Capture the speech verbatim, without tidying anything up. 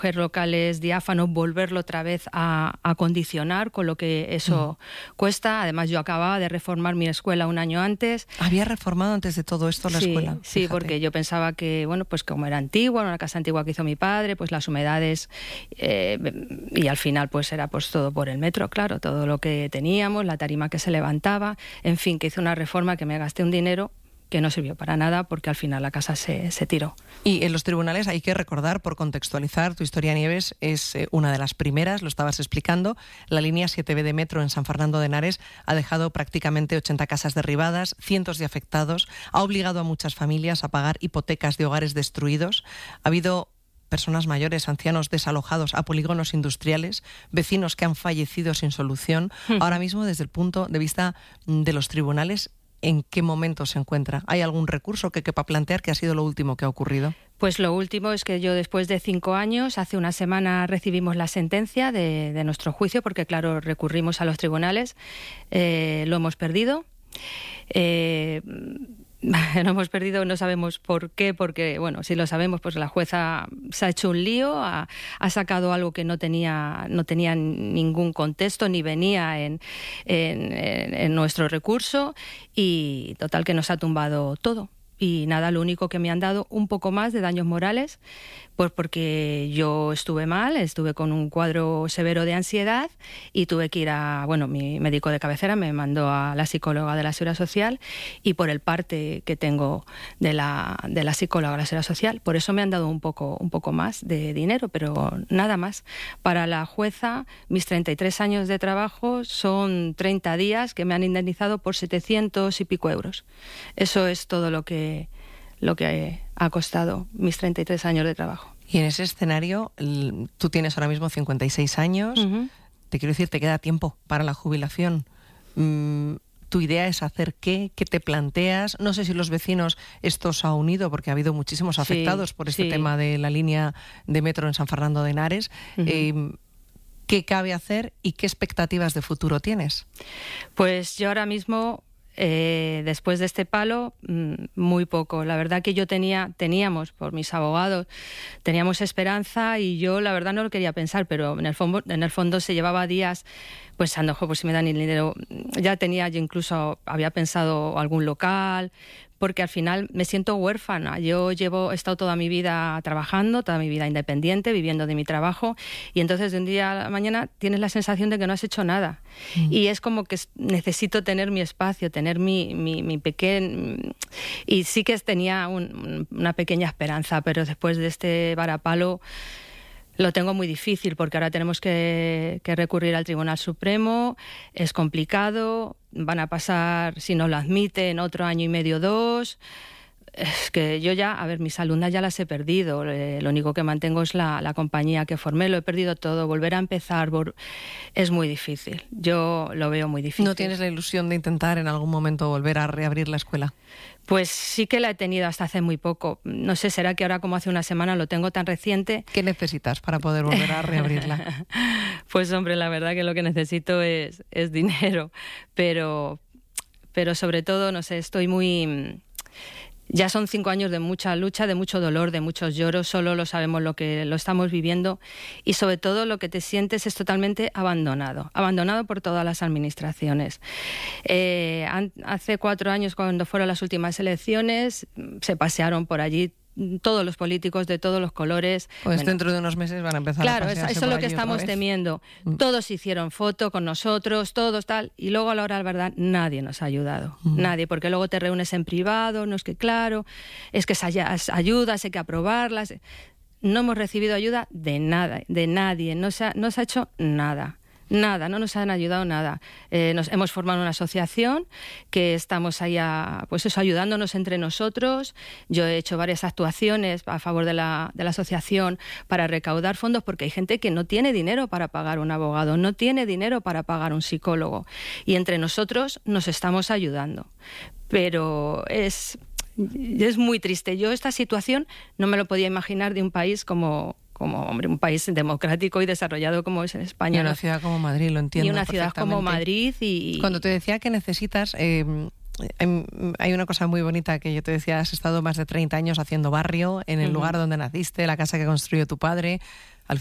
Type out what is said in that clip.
coger locales diáfanos, volverlo otra vez a, a acondicionar, con lo que eso mm. cuesta. Además, yo acababa de reformar mi escuela un año antes. ¿Había reformado antes de todo esto la sí, escuela? Sí, Fíjate. Porque yo pensaba que, bueno, pues como era antigua, una casa antigua que hizo mi padre, pues las humedades, eh, y al final pues era pues todo por el metro, claro, todo lo que teníamos, la tarima que se levantaba, en fin, que hice una reforma que me gasté un dinero que no sirvió para nada porque al final la casa se, se tiró. Y en los tribunales hay que recordar, por contextualizar, tu historia, Nieves, es eh, una de las primeras, lo estabas explicando. La línea siete be de metro en San Fernando de Henares ha dejado prácticamente ochenta casas derribadas, cientos de afectados, ha obligado a muchas familias a pagar hipotecas de hogares destruidos. Ha habido personas mayores, ancianos desalojados a polígonos industriales, vecinos que han fallecido sin solución. Ahora mismo, desde el punto de vista de los tribunales, ¿en qué momento se encuentra? ¿Hay algún recurso que quepa plantear? ¿Qué ha sido lo último que ha ocurrido? Pues lo último es que yo, después de cinco años, hace una semana recibimos la sentencia de, de nuestro juicio, porque claro, recurrimos a los tribunales, eh, lo hemos perdido. Eh, lo hemos perdido, no sabemos por qué, porque, bueno, si lo sabemos, pues la jueza se ha hecho un lío, ha, ha sacado algo que no tenía, no tenía ningún contexto, ni venía en, en, en nuestro recurso, y total que nos ha tumbado todo. Y nada, lo único que me han dado un poco más de daños morales, pues porque yo estuve mal, estuve con un cuadro severo de ansiedad y tuve que ir a, bueno, mi médico de cabecera me mandó a la psicóloga de la Seguridad Social, y por el parte que tengo de la, de la psicóloga de la Seguridad Social, por eso me han dado un poco, un poco más de dinero, pero nada más. Para la jueza, mis treinta y tres años de trabajo son treinta días que me han indemnizado por setecientos y pico euros. Eso es todo lo que lo que ha costado mis treinta y tres años de trabajo. Y en ese escenario, tú tienes ahora mismo cincuenta y seis años, uh-huh. Te quiero decir, te queda tiempo para la jubilación. Mm, ¿tu idea es hacer qué? ¿Qué te planteas? No sé si los vecinos esto os ha unido, porque ha habido muchísimos afectados sí, por este sí. tema de la línea de metro en San Fernando de Henares. Uh-huh. Eh, ¿Qué cabe hacer y qué expectativas de futuro tienes? Pues yo ahora mismo... Eh, después de este palo, muy poco. La verdad que yo tenía, teníamos, por mis abogados, teníamos esperanza, y yo la verdad no lo quería pensar, pero en el fondo, en el fondo se llevaba días pensando, pues si me dan el dinero, ya tenía, yo incluso había pensado algún local, porque al final me siento huérfana. Yo llevo, he estado toda mi vida trabajando, toda mi vida independiente, viviendo de mi trabajo, y entonces de un día a la mañana tienes la sensación de que no has hecho nada. Mm. Y es como que necesito tener mi espacio, tener mi, mi, mi pequeño... Y sí que tenía un, una pequeña esperanza, pero después de este varapalo lo tengo muy difícil, porque ahora tenemos que, que recurrir al Tribunal Supremo, es complicado, van a pasar, si no lo admiten, otro año y medio, dos. Es que yo ya, a ver, mis alumnas ya las he perdido, eh, lo único que mantengo es la, la compañía que formé, lo he perdido todo, volver a empezar por... es muy difícil, yo lo veo muy difícil. ¿No tienes la ilusión de intentar en algún momento volver a reabrir la escuela? Pues sí que la he tenido hasta hace muy poco. No sé, será que ahora, como hace una semana lo tengo tan reciente. ¿Qué necesitas para poder volver a reabrirla? Pues hombre, la verdad que lo que necesito es, es dinero, pero, pero sobre todo, no sé, estoy muy... Ya son cinco años de mucha lucha, de mucho dolor, de muchos lloros, solo lo sabemos lo que lo estamos viviendo, y sobre todo lo que te sientes es totalmente abandonado, abandonado por todas las administraciones. Eh, hace cuatro años, cuando fueron las últimas elecciones, se pasearon por allí todos los políticos de todos los colores. Pues bueno, dentro de unos meses van a empezar claro, a pasearse eso es lo que allí estamos temiendo. Mm. Todos hicieron foto con nosotros, todos tal, y luego a la hora de la verdad nadie nos ha ayudado, mm. nadie, porque luego te reúnes en privado, no es que claro, es que esas ayudas hay que aprobarlas. No hemos recibido ayuda de nada, de nadie, no se ha, no se ha hecho nada. Nada, no nos han ayudado nada. Eh, nos hemos formado una asociación que estamos ahí a, pues eso, ayudándonos entre nosotros. Yo he hecho varias actuaciones a favor de la, de la asociación para recaudar fondos, porque hay gente que no tiene dinero para pagar un abogado, no tiene dinero para pagar un psicólogo, y entre nosotros nos estamos ayudando. Pero es, es muy triste. Yo esta situación no me lo podía imaginar de un país como... como hombre, un país democrático y desarrollado como es en España. Y una ciudad como Madrid, lo entiendo. Y una ciudad como Madrid. Y cuando te decía que necesitas, eh, hay una cosa muy bonita que yo te decía, has estado más de treinta años haciendo barrio en el uh-huh. lugar donde naciste, la casa que construyó tu padre.